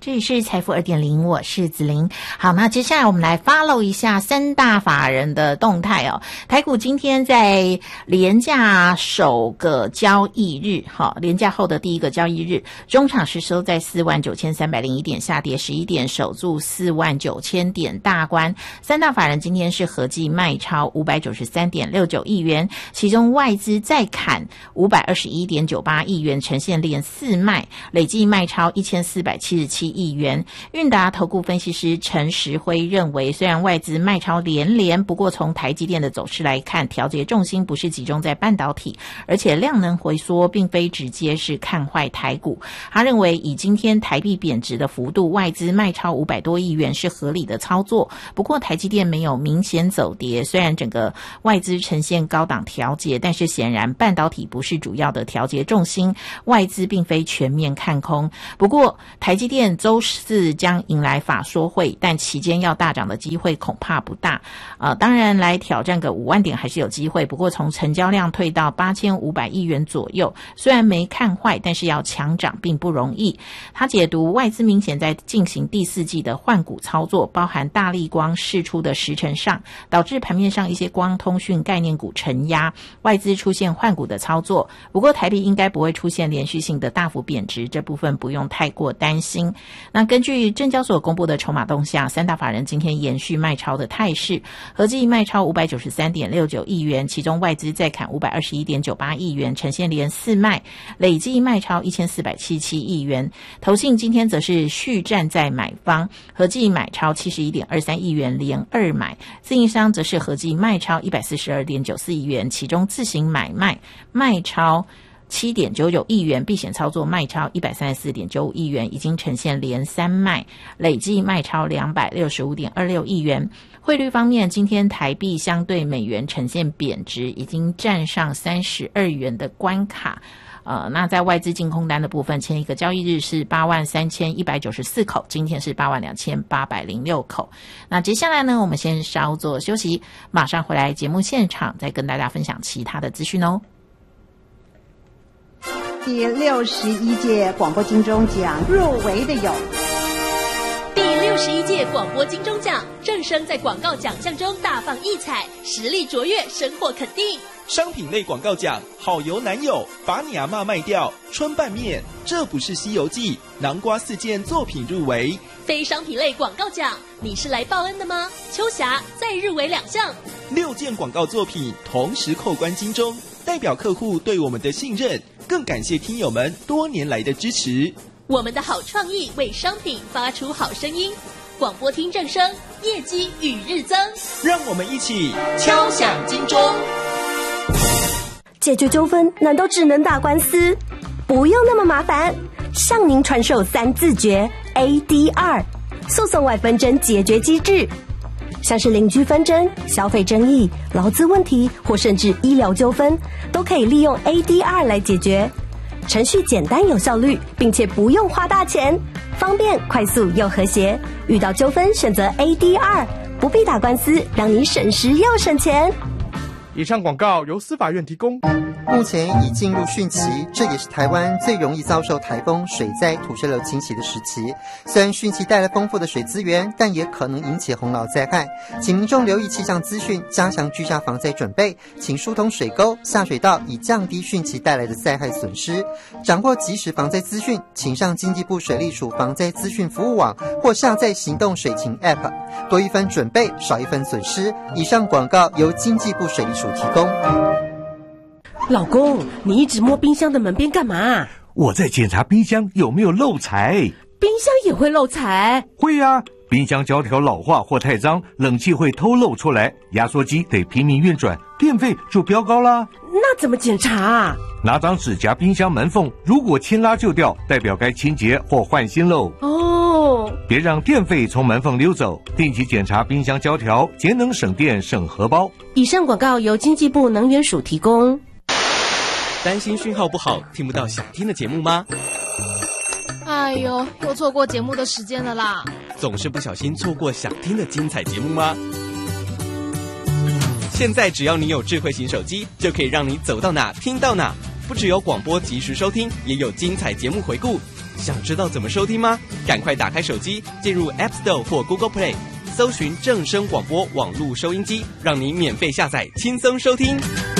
这里是财富 2.0， 我是子琳。好，那接下来我们来 follow 一下三大法人的动态哦。台股今天在连假首个交易日，连假后的第一个交易日，中场是收在 49,301 点，下跌11点，守住 49,000 点大关。三大法人今天是合计卖超 593.69 亿元，其中外资再砍 521.98 亿元，呈现连四卖，累计卖超 1,477 亿元。韵达投顾分析师陈时辉认为，虽然外资卖超连连，不过从台积电的走势来看，调节重心不是集中在半导体，而且量能回缩并非直接是看坏台股。他认为以今天台币贬值的幅度，外资卖超500多亿元是合理的操作，不过台积电没有明显走跌，虽然整个外资呈现高档调节，但是显然半导体不是主要的调节重心，外资并非全面看空。不过台积电周四将迎来法说会，但期间要大涨的机会恐怕不大。当然来挑战个5万点还是有机会，不过从成交量退到8500亿元左右，虽然没看坏，但是要强涨并不容易。他解读外资明显在进行第四季的换股操作，包含大立光释出的时程上，导致盘面上一些光通讯概念股承压，外资出现换股的操作。不过台币应该不会出现连续性的大幅贬值，这部分不用太过担心。那根据证交所公布的筹码动向，三大法人今天延续卖超的态势，合计卖超 593.69 亿元，其中外资再砍 521.98 亿元，呈现连四卖，累计卖超 1,477 亿元。投信今天则是续站在买方，合计买超 71.23 亿元，连二买。自营商则是合计卖超 142.94 亿元，其中自行买卖卖超7.99 亿元，避险操作卖超 134.95 亿元，已经呈现连三卖，累计卖超 265.26 亿元。汇率方面，今天台币相对美元呈现贬值，已经站上32元的关卡。那在外资净空单的部分，前一个交易日是 83,194 口，今天是 82,806 口。那接下来呢，我们先稍作休息，马上回来节目现场，再跟大家分享其他的资讯哦。 第61届广播金钟奖入围的有第61届广播金钟奖，正声在广告奖项中大放异彩，实力卓越，深获肯定。 商品类广告奖，好油男友，把你阿嬷卖掉，春拌面，这不是西游记，南瓜4件作品入围。 非商品类广告奖，你是来报恩的吗？秋霞再入围2项 ，6件广告作品同时扣关金钟，代表客户对我们的信任，更感谢听友们多年来的支持。 我们的好创意为商品发出好声音，广播听正声，业绩与日增。 让我们一起敲响金钟。 解决纠纷难道只能打官司？不用那么麻烦，向您传授3字诀 ADR 诉讼外纷争解决机制，像是邻居纷争、消费争议、劳资问题或甚至医疗纠纷，都可以利用 ADR 来解决。程序简单有效率，并且不用花大钱，方便快速又和谐。遇到纠纷选择 ADR， 不必打官司，让你省时又省钱。 以上广告由司法院提供。 目前已进入汛期，这也是台湾最容易遭受台风、水灾、土石流侵袭的时期。虽然汛期带来丰富的水资源，但也可能引起洪涝灾害，请民众留意气象资讯，加强居家防灾准备，请疏通水沟、下水道，以降低汛期带来的灾害损失。掌握即时防灾资讯，请上经济部水利署防灾资讯服务网或下载行动水情 App， 多一分准备，少一分损失。以上广告由经济部水利署提供。 老公，你一直摸冰箱的门边干嘛？ 我在检查冰箱有没有漏财。 冰箱也会漏财？ 会啊，冰箱胶条老化或太脏，冷气会偷漏出来，压缩机得拼命运转，电费就飙高啦。 那怎么检查啊？ 拿张纸夹冰箱门缝，如果轻拉就掉，代表该清洁或换新喽。 哦， 别让电费从门缝溜走，定期检查冰箱胶条，节能省电省荷包。 以上广告由经济部能源署提供。 担心讯号不好，听不到想听的节目吗？ 哎呦，又错过节目的时间了啦！ 总是不小心错过想听的精彩节目吗？现在只要你有智慧型手机，就可以让你走到哪听到哪。不只有广播及时收听，也有精彩节目回顾。 想知道怎么收听吗？赶快打开手机，进入 App Store 或 Google Play， 搜寻正声广播网络收音机，让你免费下载，轻松收听。